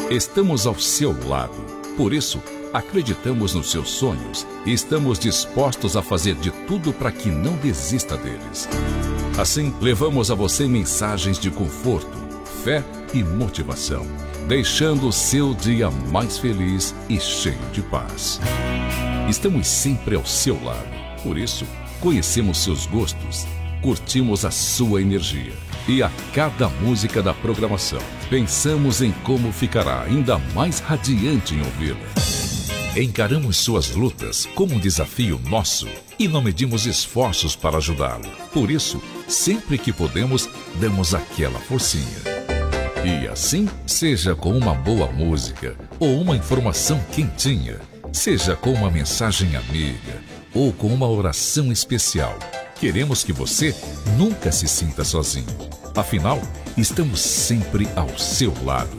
Estamos ao seu lado. Por isso, acreditamos nos seus sonhos e estamos dispostos a fazer de tudo para que não desista deles. Assim, levamos a você mensagens de conforto, fé e motivação, deixando o seu dia mais feliz e cheio de paz. Estamos sempre ao seu lado. Por isso, conhecemos seus gostos, curtimos a sua energia e a cada música da programação pensamos em como ficará ainda mais radiante em ouvi-la. Encaramos suas lutas como um desafio nosso e não medimos esforços para ajudá-lo. Por isso, sempre que podemos, damos aquela forcinha. E assim, seja com uma boa música ou uma informação quentinha, seja com uma mensagem amiga ou com uma oração especial, queremos que você nunca se sinta sozinho. Afinal, estamos sempre ao seu lado.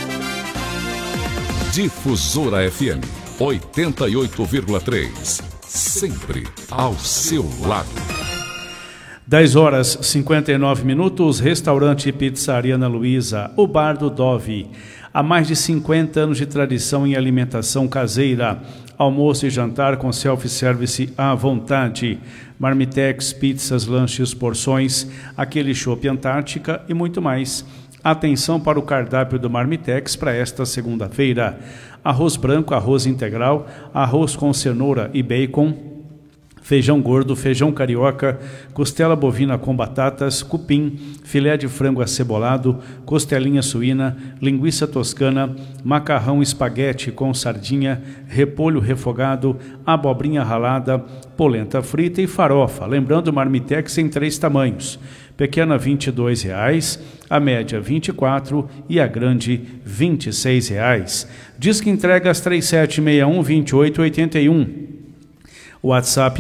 Difusora FM 88,3. Sempre ao seu lado. 10h59, restaurante e pizzaria Ana Luísa, o Bar do Dove. Há mais de 50 anos de tradição em alimentação caseira. Almoço e jantar com self-service à vontade. Marmitex, pizzas, lanches, porções, aquele chopp Antártica e muito mais. Atenção para o cardápio do Marmitex para esta segunda-feira. Arroz branco, arroz integral, arroz com cenoura e bacon, feijão gordo, feijão carioca, costela bovina com batatas, cupim, filé de frango acebolado, costelinha suína, linguiça toscana, macarrão espaguete com sardinha, repolho refogado, abobrinha ralada, polenta frita e farofa. Lembrando, Marmitex em 3 tamanhos. Pequena R$ 22,00, a média R$ 24,00 e a grande R$ 26,00. Disque entregas 3761-2881. WhatsApp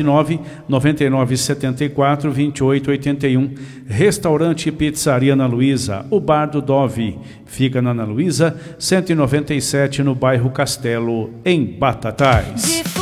99974-2881. Restaurante e pizzaria Ana Luísa, o Bar do Dove. Fica na Ana Luísa, 197, no bairro Castelo, em Batatais.